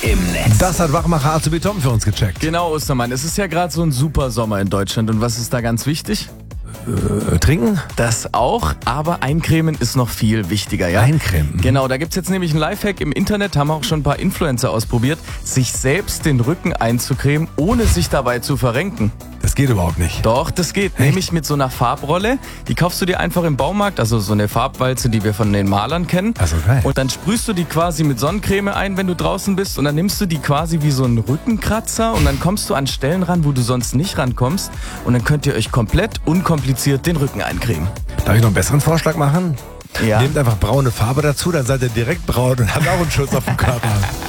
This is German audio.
im Netz. Das hat Wachmacher Azubi Tom für uns gecheckt. Genau, Ostermann. Es ist ja gerade so ein super Sommer in Deutschland. Und was ist da ganz wichtig? Trinken? Das auch, aber Eincremen ist noch viel wichtiger, ja? Eincremen? Genau, da gibt's jetzt nämlich einen Lifehack im Internet, haben auch schon ein paar Influencer ausprobiert, sich selbst den Rücken einzucremen, ohne sich dabei zu verrenken. Das geht überhaupt nicht. Doch, das geht. Nämlich mit so einer Farbrolle. Die kaufst du dir einfach im Baumarkt, also so eine Farbwalze, die wir von den Malern kennen. Also geil. Und dann sprühst du die quasi mit Sonnencreme ein, wenn du draußen bist. Und dann nimmst du die quasi wie so einen Rückenkratzer und dann kommst du an Stellen ran, wo du sonst nicht rankommst. Und dann könnt ihr euch komplett unkompliziert den Rücken eincremen. Darf ich noch einen besseren Vorschlag machen? Ja. Nehmt einfach braune Farbe dazu, dann seid ihr direkt braun und habt auch einen Schutz auf dem Körper.